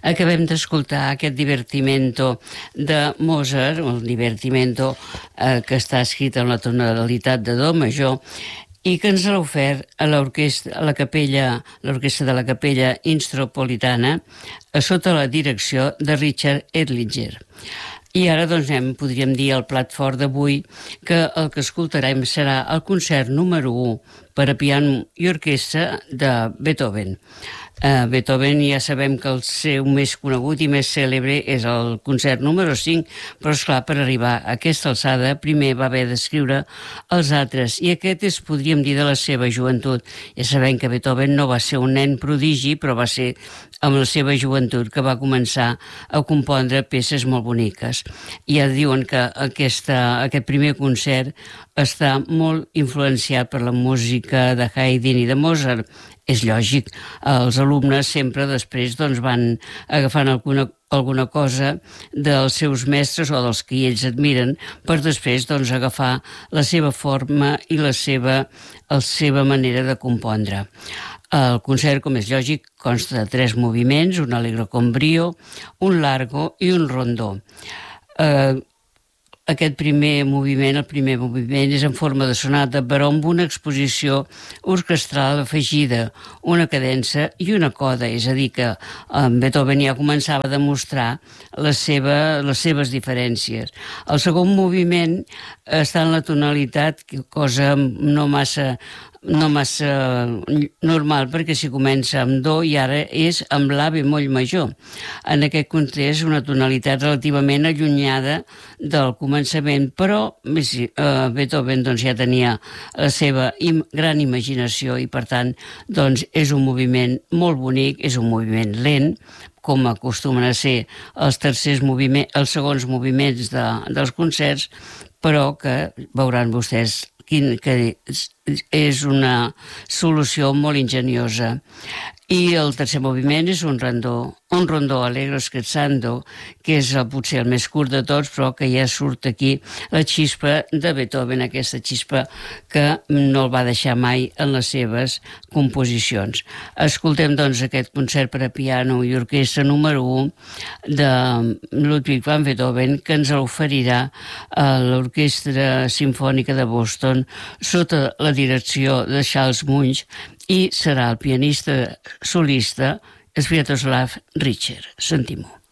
Acabem d'escoltar aquest divertimento de Mozart, el divertimento que està escrit en la tonalitat de do major i que ens l'ha ofert a l'orquestra de la Capella Instropolitana sota la direcció de Richard Edlinger. I ara doncs podríem dir el plat fort d'avui que el que escoltarem serà el concert número 1 per a piano i orquestra de Beethoven. Beethoven ja sabem que el seu més conegut i més cèlebre és el concert número 5, però esclar, per arribar a aquesta alçada primer va haver d'escriure els altres i aquest és, podríem dir, de la seva joventut. Ja sabem que Beethoven no va ser un nen prodigi, però va ser amb la seva joventut que va començar a compondre peces molt boniques. Ja diuen que aquest primer concert està molt influenciat per la música de Haydn i de Mozart. És lògic, els alumnes sempre després van agafant alguna cosa dels seus mestres o dels que ells admiren per després agafar la seva forma i la seva manera de compondre. El concert, com és lògic, consta de 3 moviments, un allegro con brio, un largo i un rondó. Aquest primer moviment, és en forma de sonata, però amb una exposició orquestral afegida, una cadença i una coda, és a dir, que Beethoven ja començava a demostrar les seves diferències. El segon moviment està en la tonalitat, cosa no massa normal, perquè si comença amb do i ara és amb la bemoll major. En aquest context, una tonalitat relativament allunyada del començament, però Beethoven ja tenia la seva gran imaginació i, per tant, és un moviment molt bonic, és un moviment lent, com acostumen a ser els segons moviments dels concerts, però que veuran vostès que és una solució molt enginyosa. I el tercer moviment és un rondó allegro scherzando, que és potser el més curt de tots, però que ja surt aquí la xispa de Beethoven, aquesta xispa que no el va deixar mai en les seves composicions. Escoltem doncs aquest concert per a piano i orquestra número 1 de Ludwig van Beethoven, que ens oferirà l'Orquestra Simfònica de Boston sota la direcció de Charles Munch i serà el pianista solista Sviatoslav Richter. Sentim-ho.